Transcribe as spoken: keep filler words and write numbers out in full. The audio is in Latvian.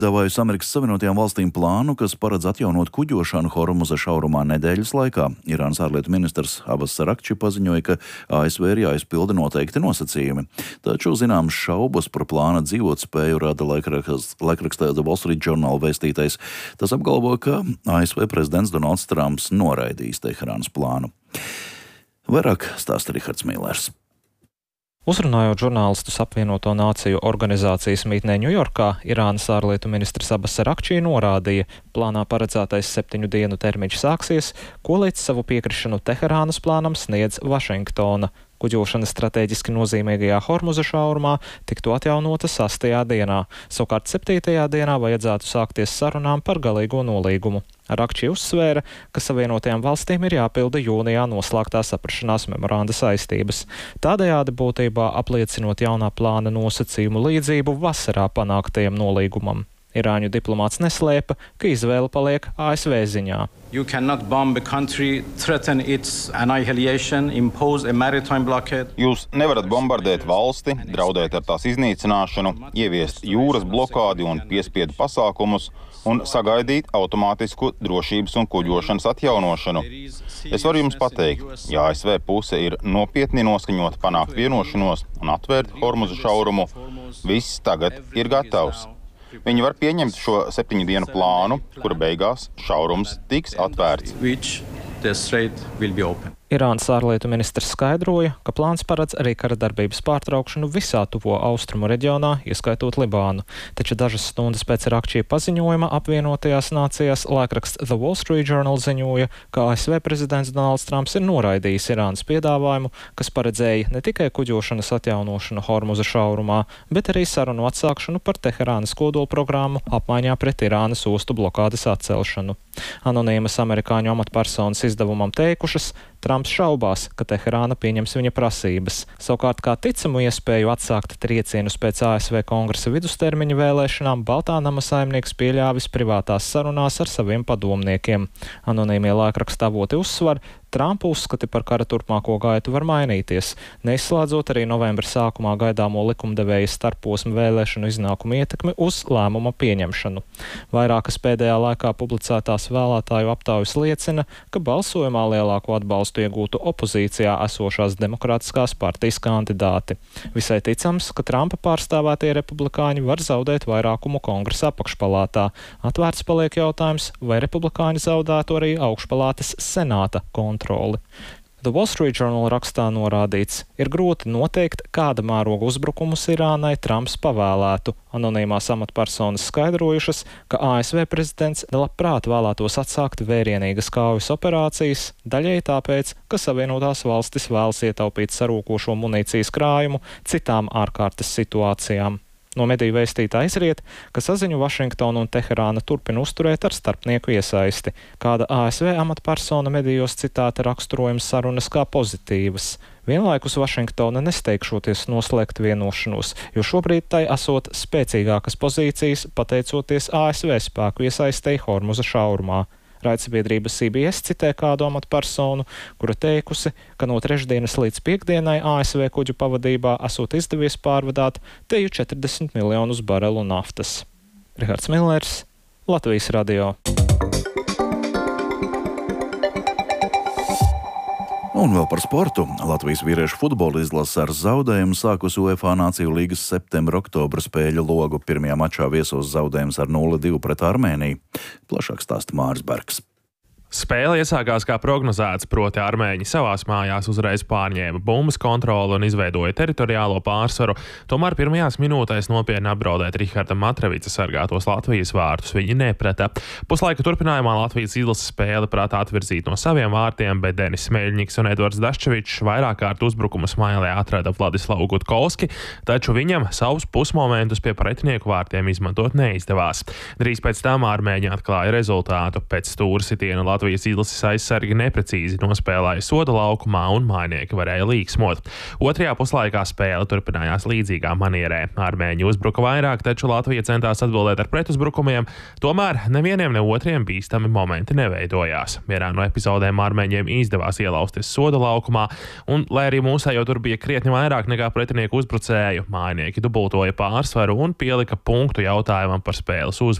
Piedāvājusi Amerikas Savienotajām valstīm plānu, kas paredz atjaunot kuģošanu Hormuza šaurumā nedēļas laikā. Irānas ārlietu ministrs Abbas Arakči paziņoja, ka A S V ir jāizpilda noteikti nosacījumi. Taču zināmas šaubas par plāna dzīvotspēju rada laikrakstā The Wall Street Journal vēstītais. Tas apgalvo, ka A S V prezidents Donalds Trumps noraidīs Teherānas plānu. Vairāk stāsta Rihards Millers. Uzrunājot žurnālistus apvienoto nāciju organizācijas mītnē Ņujorkā, Irānas ārlietu ministrs Abbas Arakči norādīja, plānā paredzētais septiņu dienu termiņš sāksies, ko līdz savu piekrišanu Teherānas plānam sniedz Vašingtona. Kuģošana strateģiski nozīmīgajā Hormuza šaurumā tiktu atjaunota sastajā dienā. Savukārt septītajā dienā vajadzētu sākties sarunām par galīgo nolīgumu. Arakči uzsvēra, ka Savienotajām valstīm ir jāpilda jūnijā noslēgtā saprašanās memoranda saistības. Tādējādi būtībā apliecinot jaunā plāna nosacījumu līdzību vasarā panāktajam nolīgumam. Irāņu diplomāts neslēpa, ka izvēle paliek A S V ziņā. You cannot bomb a country, threaten its annihilation, impose a maritime blockade. Jūs nevarat bombardēt valsti, draudēt ar tās iznīcināšanu, ieviest jūras blokādi un piespiedu pasākumus un sagaidīt automātisku drošības un kuģošanas atjaunošanu. Es varu jums pateikt, ja A S V puse ir nopietni noskaņota panākt vienošanos un atvērt Hormuza šaurumu, viss tagad ir gatavs. Viņi var pieņemt šo septiņu dienu plānu, kura beigās šaurums tiks atvērts. Irānas ārlietu ministrs skaidroja, ka plāns paredz arī kara darbības pārtraukšanu visā tuvo austrumu reģionā, ieskaitot Libānu. Taču dažas stundas pēc Arakči paziņojuma apvienotajās nācijās laikraksts The Wall Street Journal ziņoja, ka A S V prezidents Donalds Trumps ir noraidījis Irānas piedāvājumu, kas paredzēja ne tikai kuģošanas atjaunošanu Hormuza šaurumā, bet arī sarunu atsākšanu par Teherānas kodolprogrammu apmaiņā pret Irānas ostu blokādes atcelšanu. Anonīmas amerikāņu amatpersonas izdevumam teikušas, Trumps šaubās, ka Teherāna pieņems viņa prasības. Savukārt kā ticamu iespēju atsākt triecienus pēc A S V kongresa vidustermiņa vēlēšanām Baltā nama saimnieks pieļāvis privātās sarunās ar saviem padomniekiem. Anonīmie laikraksta avoti uzsver, Trumpa uzskati par kara turpmāko gaitu var mainīties, neizslēdzot arī novembra sākumā gaidāmo likumdevēja starposmu vēlēšanu iznākumu ietekmi uz lēmuma pieņemšanu. Vairākas pēdējā laikā publicētās vēlētāju aptaujas liecina, ka balsojumā lielāko atbalstu iegūtu opozīcijā esošās demokrātiskās partijas kandidāti. Visai ticams, ka Trumpa pārstāvētie republikāņi var zaudēt vairākumu kongresa apakšpalātā. Atvērts paliek jautājums, vai republikāņi zaudētu arī augšpalātes senāta kontroli. The Wall Street Journal rakstā norādīts, ir grūti noteikt, kāda mēroga uzbrukumus Irānai Trumps pavēlētu. Anonīmās amatpersonas skaidrojušas, ka A S V prezidents labprāt vēlētos atsākt vērienīgas kaujas operācijas, daļēji tāpēc, ka Savienotās valstis vēlas ietaupīt sarūkošo munīcijas krājumu citām ārkārtas situācijām. No mediju vēstītā izriet, ka saziņu Vašingtona un Teherāna turpina uzturēt ar starpnieku iesaisti. Kāda A S V amatpersona medijos citāta raksturojums sarunas kā pozitīvas. Vienlaikus Vašingtona nesteigšoties noslēgt vienošanos, jo šobrīd tai esot spēcīgākas pozīcijas pateicoties A S V spēku iesaistei Hormuza šaurumā. Raidsabiedrība C B S citē kādu amatpersonu, kura teikusi, ka no trešdienas līdz piekdienai A S V kuģu pavadībā esot izdevies pārvadāt teju četrdesmit miljonus barelu naftas. Rihards Millers, Latvijas radio. Un vēl par sportu. Latvijas vīriešu futbola izlase ar zaudējumu sākus UEFA Nāciju līgas septembra-oktobra spēļu logu. Pirmajā mačā viesos zaudējums ar nulle divi pret Armēniju. Plašāk stāsta Māris Bergs. Spēle iesākās kā prognozēts, proti armēņi savās mājās uzreiz pārņēma bumbas kontroli un izveidoja teritoriālo pārsvaru, tomēr pirmajās minūtēs nopietni apdraudēt Riharda Matrevica sargātos Latvijas vārtus viņi neprata. Puslaika turpinājumā Latvijas izlases spēle prātā atvirzīt no saviem vārtiem, bet Denis Smeļņiks un Edvards Daščevičs vairāk kārt uzbrukuma smailē atrada Vladislavu Gutkovski, taču viņam savus pusmomentus pie pretinieku vārtiem izmantot neizdevās. Drīz pēc tam armēņi atklāja rezultātu. Pēc stūra sitiena Latvijas izlases aizsargi neprecīzi nospēlēja soda laukumā un mājnieki varēja līksmot. Otrajā puslaikā spēle turpinājās līdzīgā manierē. Armēņi uzbruka vairāk, taču Latvija centās atbildēt ar pretuzbrukumiem, tomēr nevieniem ne otriem bīstami momenti neveidojās. Vienā no epizodēm armēņiem izdevās ielausties soda laukumā, un, lai arī mūsējo tur bija krietni vairāk nekā pretinieku uzbrucēju, mājnieki dubultoja pārsvaru un pielika punktu jautājumam par spēles uzvaru.